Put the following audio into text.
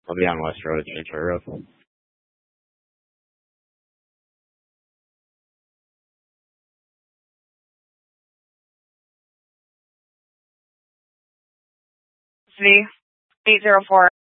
I'll be on West Road, Ventura. Z 804.